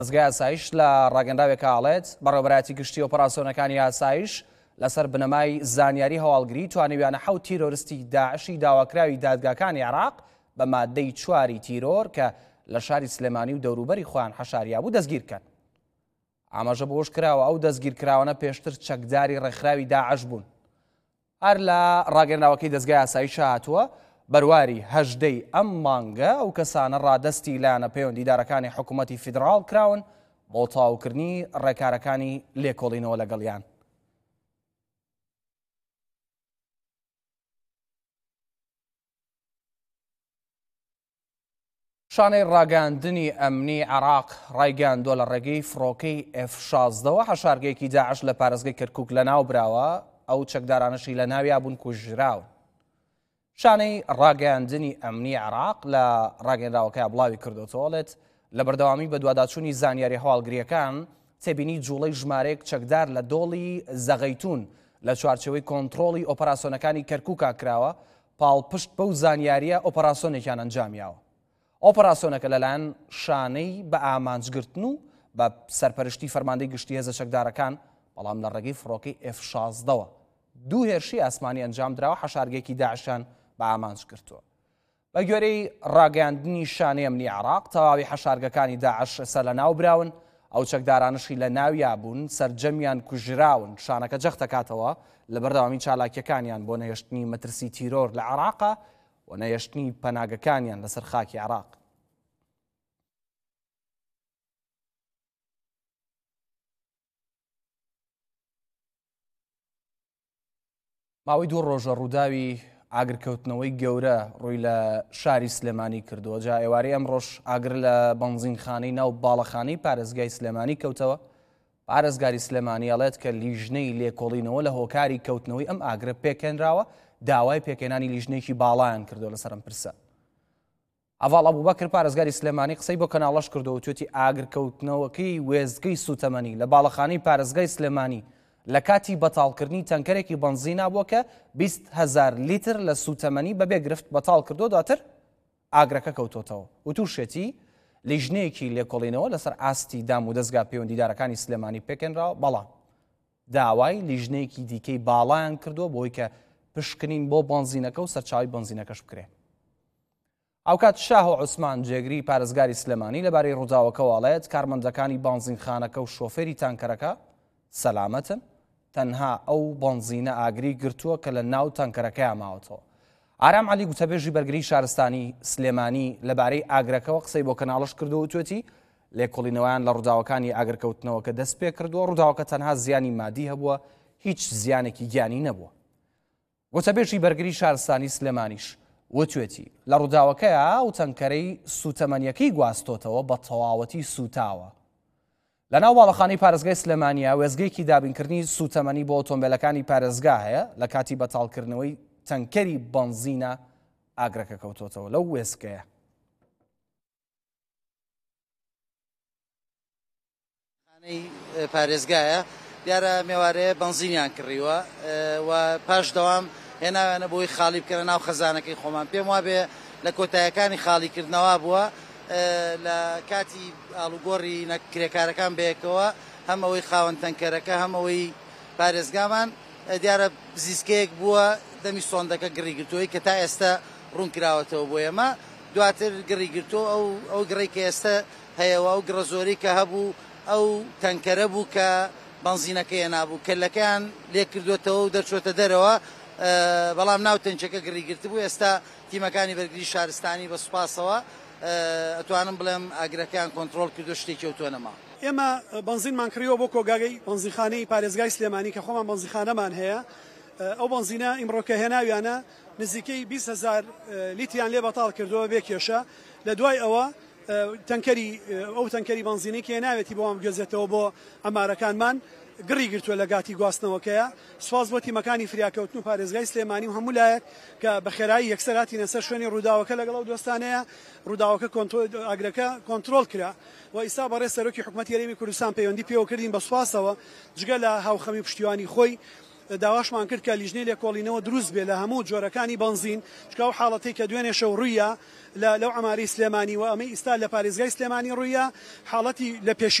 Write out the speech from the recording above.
دەزگای ئاسایش لە ڕاگەنداوێک ئاڵێت بەڕێوەبەرایەتی گشتی ئۆپەراسیۆنەکانی ئاسایش لەسەر بنەمای زانیاری هەواڵگری توانیویانە 7 تیرۆریستی داعشی داواکراوی دادگاکانی عێراق بە مادەی 4 تیرۆر کە لە شاری سلێمانی و دەوروبەری خۆیان حەشاریا بوو دەستگیر بکەن. ئاماژە بۆش کراوە ئەو دەستگیرکراوانە پێشتر چەکداری ڕێکخراوی داعش بوون. هەر لە ڕاگەنداوەکەی دەستگای ئاسایش هاتووە بەرواری 18 ئەم مانگە ئەو کەسانە ڕادەستی لایەنە پەیوەندیدارەکانی حکوومەتی فیدراڵ کراون بۆ تەواوکردنی ڕێکارەکانی لێکۆڵینەوە لەگەڵیان. شانەی ڕاگەاندنی ئەمنی عێراق ڕایگەاندووە لە ڕێگەی فڕۆکەی F-16ەوە حەشارگەیەکی داعش لە پارێزگای کەرکووک لەناو براوە، ئەو چەکدارانەشی لە ناویا بوون کوژراون. شانەی ڕاگەاندنی ئەمنی عێراق لە ڕاگەندراوەکەی بڵاوی کردوتەوەڵێت لە بەردەوامی بە دوواداچوونی زانیاری هەواڵگریەکان تێبینی جوڵەی ژمارەیەک چەکدار لە دۆڵی زەغەیتون لە چوارچەوەی کۆنتڕۆڵی ئۆپەراسیۆنەکانی کەرکووکا کراوە پاڵپشت بەو زانیاریە ئۆپەراسیۆنێکیان ئەنجامیاوە. ئۆپەراسیۆنەکە لەلایەن شانەی بە ئامانجگرتن و بە سەرپەرشتی فەرماندەی گشتی هێزە چەکدارەکان بەڵام لە ڕێگەی فڕۆکەی F-16ەوە دوو هێرشی ئاسمانی ئەنجام درراوە حەشارگەیەکی داعشان بە ئامانج کردووە. بە گوێرەی ڕاگەاندنی شانەی ئەمنی عێراق تەواوی حەشارگەکانی داعش ئێستا لە ناو براون، ئەو چەکدارانشی لە ناویا بوون سەرجەمیان کوژراون. شانەکە جەخت دەکاتەوە لە بەردەوامی چالاکیەکانیان بۆ نەهێشتنی مەترسی تیرۆر لە عێراقا و نەهێشتنی پەناگەکانیان لەسەر خاکی عێراق. ماوەی 2 ڕۆژە ڕووداوی ئاگرکەوتنەوەی گەورە ڕووی لە شاری سلێمانی کردووە. جا ئێوارەی ئەمڕۆژ ئاگر لە بەنزینخانەی ناو باڵەخانەی پارێزگای سلێمانی کەوتەوە. پارێزگاری سلێمانی ئەڵێت کە لیژنەی لێکۆڵینەوە لە هۆکاری کەوتنەوەی ئەم ئاگرە پێکێنراوە، داوای پێکێنانی لیژنێکی باڵایان کردووە لەسەر ئەم پرسە. ئەڤاڵ ئەبوبەکر پارێزگاری سلێمانی قسەی بۆ کەناڵەش کردەوە و توێتی ئاگرکەوتنەوەکەی وێستگەی سوتەمەنی لە باڵەخانەی پارێزگای سلێمانی لە کاتی بەتاڵکردنی تەنکەرێکی بەنزینا بووە کە 20,000 لیتر لە سوتەمەنی بەبێ گرفت بەتاڵ کردو دواتر ئاگرەکە کەوتۆتەوە و تووشێتی لیژنەیەکی لێکۆڵینەوە لەسەر ئاستی دام و دەستگا پەیوەندیدارەکانی سلێمانی پێکێنراوە، بەڵام داوای لیژنەیەکی دیکەی باڵایان کردووە بۆی کە پشکنین بۆ بەنزینەکە و سەرچاوی بەنزینەکەش بکرێ. ئەوکات شاه و عوسمان جێگری پارێزگاری سلێمانی لەبارەی ڕووداوەکە وڵێت کارمەندەکانی بەنزینخانەکە و شۆفێری تانکەرەکە سەلامەتن، تەنها ئەو بەنزینە ئاگری گرتووە کە لە ناو تانکەرەکەیان ماوەتەوە. ئارام عەلی گوتەبێژی بەرگری شارستانی سلێمانی لەبارەی ئاگرەکەەوە قسەی بۆ کەناڵەش کردو و توێتی لێکۆڵینەوەیان لە ڕووداوەکانی ئاگرکەوتنەوە کە دەست پێ کردووە ڕووداوەکە تەنها زیانی مادی هەبووە، هیچ زیانێکی گیانی نەبووە. گوتەبێژی بەرگری شارستانی سلێمانیش وتوێتی لە ڕووداوەکەیە ئەو تەنکەرەی سوتەمەنیەکەی گواستۆتەوە بە تەواوەتی سوتاوە. لە ناو باڵەخانەی پارێزگای سلێمانیە وێزگەیەکی دابینکردنی سوتەمەنی بۆ ئۆتۆمبیلەکانی پارێزگا هەیە لە کاتی بەتاڵکردنەوەی تەنکەری بەنزینە ئاگرەکە کەوتۆتەوە لەو وێستگەیە. پارێزگایە دیارە مێوارەیە بەنزینیان کڕیوە و پاش دەوام هێناوێنە بۆی خاڵی بکەنە ناو خەزانەکەی خۆمان. پێم وابێ لە کۆتاییەکانی خاڵیکردنەوە بووە لە کاتی ئاڵوگۆڕی کرێکارەکان بەیەکەوە هەم ئەوەی خاوەن تەنکەرەکە هەم ئەوەی پارێزگامان دیارە زیسکەیەک بووە دەمی سۆندەکە گڕی گرتووەی کە تا ئێستا ڕوون کراوەتەوە بۆ ئێمە، دواتر گڕی گرتووە ئەو گڕی کە ئێستا هەیەەوە ئەو گڕە زۆری کە هەبوو ئەو تەنکەرە بوو کە بەنزینەکەی نابوو کەلەکەیان لێ کردوێتەوە و دەرچۆتە دەرەوە، بەڵام ناو تەنچەکە گڕی گرت بوو. ئێستا تیمەکانی بەرگری شارستانی بە سوپاسەوە ئەتوانم بڵێم ئاگرەکەیان کۆنتڕۆڵ کردو شتێکی ئەوتوانەما. ئێمە بەنزینمان کڕیەوە بۆ کۆگاگەی بەنزینخانەی پارێزگای سلێمانی کە خۆمان بەنزینخانەمان هەیە. ئەو بەنزینە ئیمڕۆکە هێناویانە نزیکەی 20,000 لیتریان لێ بەتاڵ کردووە بێ کێشە. لە دوای ئەوە ئەو تەنکەری بەنزینی کە ناوێتی بۆ ئەم گوێزێتەوە بۆ ئەمارەکانمان گڕی گرتووە لە گاتی گواستنەوەکەیە. سوپاس بۆ تیمەکانی فریاکەوتن و پارێزگای سلێمانی و هەموو لایەک کە بە خێرایی یەکسەراتی نەسەر شوێنی ڕووداوەکە لەگەڵ ئەو دۆستانەیە ڕووداوەکە ئاگرەکە کۆنتڕۆڵ کرا و ئیستا بەڕێ سەرۆکی حکوومەتی هەرێمی کوردستان پەیوەندی پێوە کردین بە سوپاسەوە جگە لە هاوخەمی پشتیوانی خۆی داواشمان کرد کە لیژنەی لێکۆڵینەوە دروست بێ لە هەموو جۆرەکانی بنزین چکە ئەو حاڵەتی کە دوێنێ شەو ڕوویە لەو عماری سلێمانی و ئەمەی ئێستا لە پارێزگای سلێمانی ڕوویە حاڵەتی لە پێشی